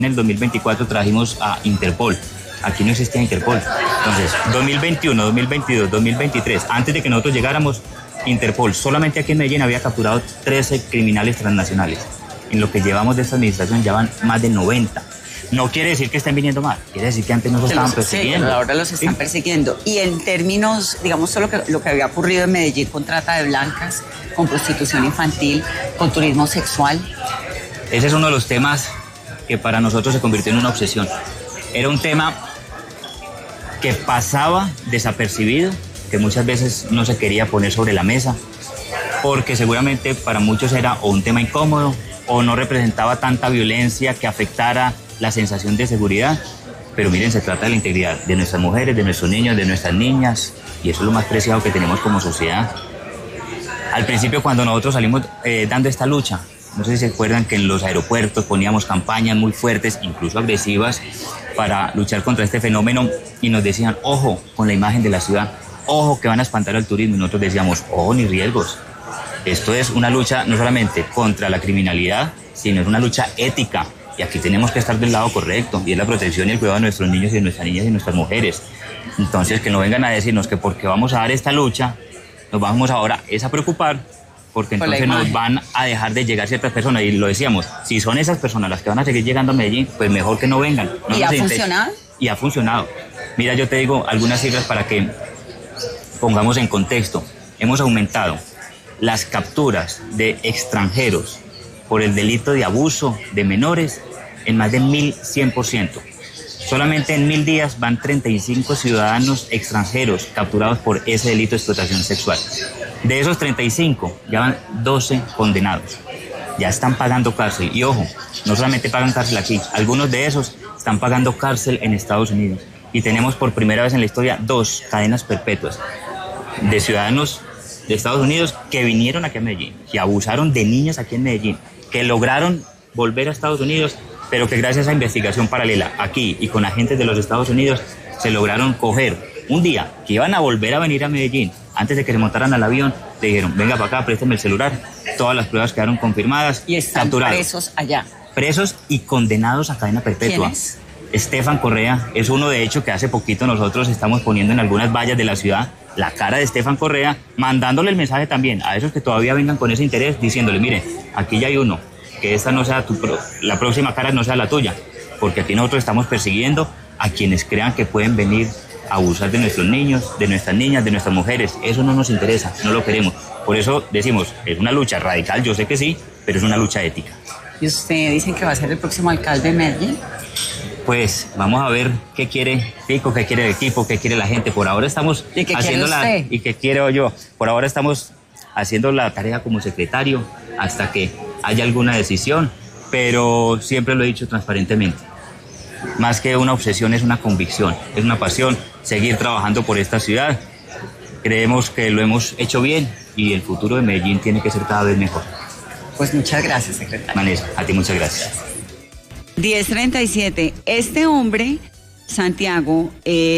En el 2024 trajimos a Interpol. Aquí no existía Interpol. Entonces, 2021, 2022, 2023, antes de que nosotros llegáramos, Interpol solamente aquí en Medellín había capturado 13 criminales transnacionales. En lo que llevamos de esta administración ya van más de 90. No quiere decir que estén viniendo más, quiere decir que antes no los estaban persiguiendo. Sí, ahora los están persiguiendo. Y en términos, digamos, todo lo que había ocurrido en Medellín con trata de blancas, con prostitución infantil, con turismo sexual. Ese es uno de los temas que para nosotros se convirtió en una obsesión. Era un tema que pasaba desapercibido, que muchas veces no se quería poner sobre la mesa, porque seguramente para muchos era o un tema incómodo o no representaba tanta violencia que afectara la sensación de seguridad. Pero miren, se trata de la integridad de nuestras mujeres, de nuestros niños, de nuestras niñas, y eso es lo más preciado que tenemos como sociedad. Al principio, cuando nosotros salimos dando esta lucha, no sé si se acuerdan que en los aeropuertos poníamos campañas muy fuertes, incluso agresivas, para luchar contra este fenómeno, y nos decían, ojo con la imagen de la ciudad, ojo que van a espantar al turismo, y nosotros decíamos, ojo ni riesgos. Esto es una lucha no solamente contra la criminalidad, sino es una lucha ética, y aquí tenemos que estar del lado correcto, y es la protección y el cuidado de nuestros niños y de nuestras niñas y de nuestras mujeres. Entonces, que no vengan a decirnos que porque vamos a dar esta lucha, nos vamos ahora a preocupar, porque entonces nos van a dejar de llegar ciertas personas, y lo decíamos, si son esas personas las que van a seguir llegando a Medellín, pues mejor que no vengan. No ¿Y ha funcionado? Y ha funcionado. Mira, yo te digo algunas cifras para que pongamos en contexto. Hemos aumentado las capturas de extranjeros por el delito de abuso de menores en más de 1100%. Solamente en 1000 días van 35 ciudadanos extranjeros capturados por ese delito de explotación sexual. De esos 35, ya van 12 condenados. Ya están pagando cárcel. Y ojo, no solamente pagan cárcel aquí, algunos de esos están pagando cárcel en Estados Unidos. Y tenemos por primera vez en la historia 2 cadenas perpetuas de ciudadanos de Estados Unidos que vinieron aquí a Medellín, que abusaron de niñas aquí en Medellín, que lograron volver a Estados Unidos, pero que gracias a investigación paralela aquí y con agentes de los Estados Unidos se lograron coger un día que iban a volver a venir a Medellín. Antes de que se montaran al avión, le dijeron, venga para acá, préstame el celular. Todas las pruebas quedaron confirmadas. Y están capturados, presos allá. Presos y condenados a cadena perpetua. ¿Quién es? Estefan Correa es uno, de hecho, que hace poquito nosotros estamos poniendo en algunas vallas de la ciudad la cara de Estefan Correa, mandándole el mensaje también a esos que todavía vengan con ese interés, diciéndole, mire, aquí ya hay uno, que esta no sea la próxima cara no sea la tuya, porque aquí nosotros estamos persiguiendo a quienes crean que pueden venir a abusar de nuestros niños, de nuestras niñas, de nuestras mujeres. Eso no nos interesa, no lo queremos. Por eso decimos, es una lucha radical, yo sé que sí, pero es una lucha ética. ¿Y usted dicen que va a ser el próximo alcalde de Medellín? Pues vamos a ver qué quiere Pico, qué quiere el equipo, qué quiere la gente. Por ahora estamos haciendo y qué quiero yo. Por ahora estamos haciendo la tarea como secretario hasta que haya alguna decisión, pero siempre lo he dicho transparentemente. Más que una obsesión, es una convicción, es una pasión seguir trabajando por esta ciudad. Creemos que lo hemos hecho bien y el futuro de Medellín tiene que ser cada vez mejor. Pues muchas gracias, secretario. Vanessa, a ti muchas gracias. 10:37. Este hombre, Santiago,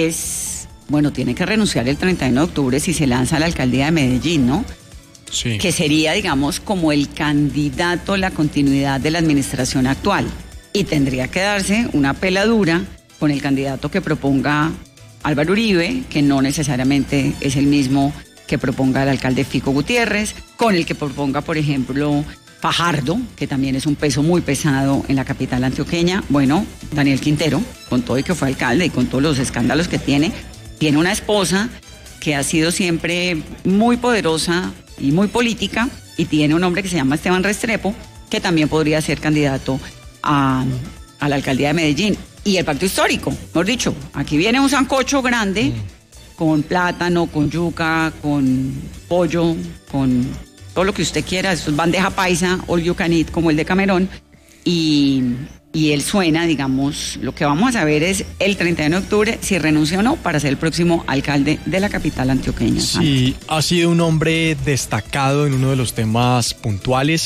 tiene que renunciar el 31 de octubre si se lanza a la alcaldía de Medellín, ¿no? Sí. Que sería, digamos, como el candidato a la continuidad de la administración actual. Y tendría que darse una peladura con el candidato que proponga Álvaro Uribe, que no necesariamente es el mismo que proponga el alcalde Fico Gutiérrez, con el que proponga, por ejemplo, Fajardo, que también es un peso muy pesado en la capital antioqueña. Bueno, Daniel Quintero, con todo y que fue alcalde y con todos los escándalos que tiene una esposa que ha sido siempre muy poderosa y muy política, y tiene un hombre que se llama Esteban Restrepo, que también podría ser candidato a la alcaldía de Medellín. Y el pacto histórico, mejor dicho, aquí viene un sancocho grande, con plátano, con yuca, con pollo, con todo lo que usted quiera. Esto es bandeja paisa, all you can eat, como el de Camerón. Y él suena, digamos, lo que vamos a saber es el 31 de octubre si renuncia o no para ser el próximo alcalde de la capital antioqueña. Sí, ha sido un hombre destacado en uno de los temas puntuales.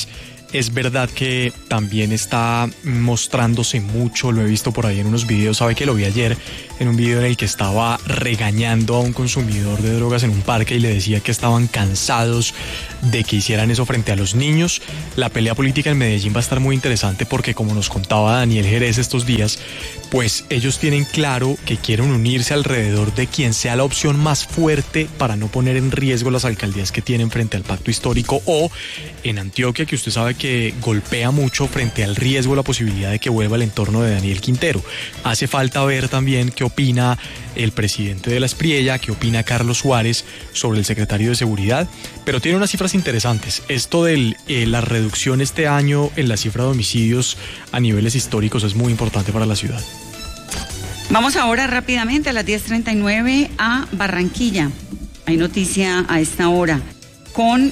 Es verdad que también está mostrándose mucho, lo he visto por ahí en unos videos, sabe que lo vi ayer en un video en el que estaba regañando a un consumidor de drogas en un parque y le decía que estaban cansados de que hicieran eso frente a los niños. La pelea política en Medellín va a estar muy interesante porque, como nos contaba Daniel Jerez estos días, pues ellos tienen claro que quieren unirse alrededor de quien sea la opción más fuerte para no poner en riesgo las alcaldías que tienen frente al pacto histórico, o en Antioquia, que usted sabe que golpea mucho frente al riesgo, la posibilidad de que vuelva el entorno de Daniel Quintero. Hace falta ver también qué opina el presidente de la Espriella, qué opina Carlos Suárez sobre el secretario de Seguridad, pero tiene unas cifras interesantes. Esto de la reducción este año en la cifra de homicidios a niveles históricos es muy importante para la ciudad. Vamos ahora rápidamente a las 10:39 a Barranquilla. Hay noticia a esta hora con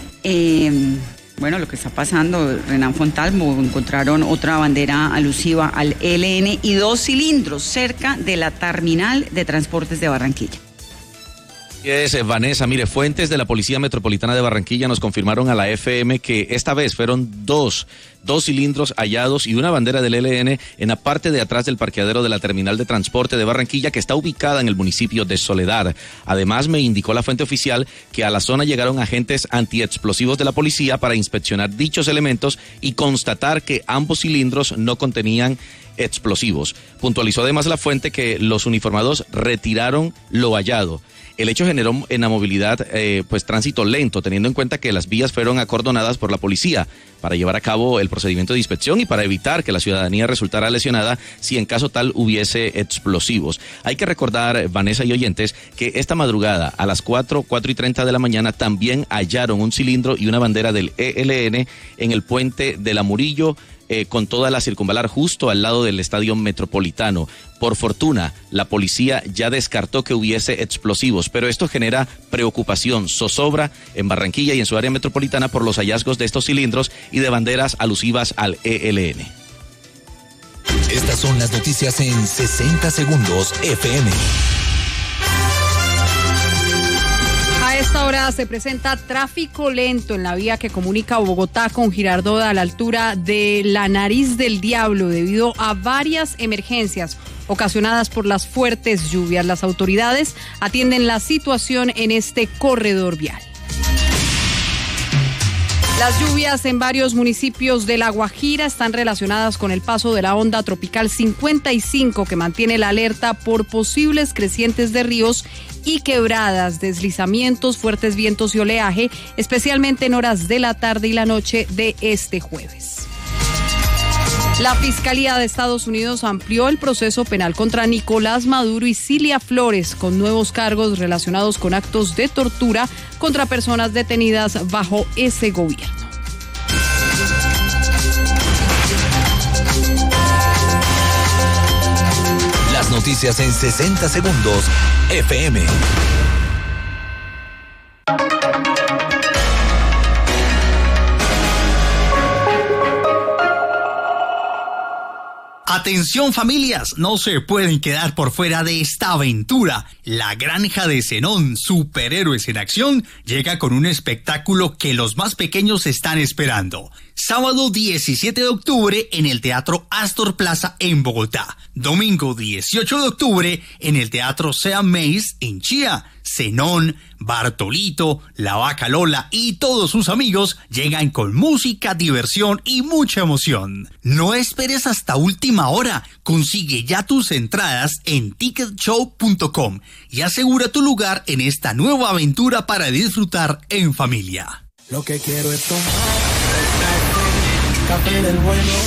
lo que está pasando. Renan Fontalvo, encontraron otra bandera alusiva al ELN y 2 cilindros cerca de la terminal de transportes de Barranquilla. Vanessa, mire, fuentes de la Policía Metropolitana de Barranquilla nos confirmaron a la FM que esta vez fueron dos cilindros hallados y una bandera del ELN en la parte de atrás del parqueadero de la terminal de transporte de Barranquilla, que está ubicada en el municipio de Soledad. Además, me indicó la fuente oficial que a la zona llegaron agentes antiexplosivos de la policía para inspeccionar dichos elementos y constatar que ambos cilindros no contenían explosivos. Puntualizó además la fuente que los uniformados retiraron lo hallado. El hecho generó en la movilidad tránsito lento, teniendo en cuenta que las vías fueron acordonadas por la policía para llevar a cabo el procedimiento de inspección y para evitar que la ciudadanía resultara lesionada si en caso tal hubiese explosivos. Hay que recordar, Vanessa y oyentes, que esta madrugada a las 4:30 de la mañana también hallaron un cilindro y una bandera del ELN en el puente de la Murillo, con toda la circunvalar justo al lado del Estadio Metropolitano. Por fortuna, la policía ya descartó que hubiese explosivos, pero esto genera preocupación, zozobra en Barranquilla y en su área metropolitana por los hallazgos de estos cilindros y de banderas alusivas al ELN. Estas son las noticias en 60 segundos FM. A esta hora se presenta tráfico lento en la vía que comunica Bogotá con Girardot a la altura de la Nariz del Diablo debido a varias emergencias ocasionadas por las fuertes lluvias. Las autoridades atienden la situación en este corredor vial. Las lluvias en varios municipios de La Guajira están relacionadas con el paso de la onda tropical 55, que mantiene la alerta por posibles crecientes de ríos y quebradas, deslizamientos, fuertes vientos y oleaje, especialmente en horas de la tarde y la noche de este jueves. La Fiscalía de Estados Unidos amplió el proceso penal contra Nicolás Maduro y Cilia Flores con nuevos cargos relacionados con actos de tortura contra personas detenidas bajo ese gobierno. Las noticias en 60 segundos FM. Atención familias, no se pueden quedar por fuera de esta aventura. La Granja de Zenón, superhéroes en acción, llega con un espectáculo que los más pequeños están esperando. Sábado 17 de octubre en el Teatro Astor Plaza en Bogotá. Domingo 18 de octubre en el Teatro Sea Mays en Chía. Zenón, Bartolito, La Vaca Lola y todos sus amigos llegan con música, diversión y mucha emoción. No esperes hasta última hora. Consigue ya tus entradas en ticketshow.com y asegura tu lugar en esta nueva aventura para disfrutar en familia. Lo que quiero es tomar café del bueno.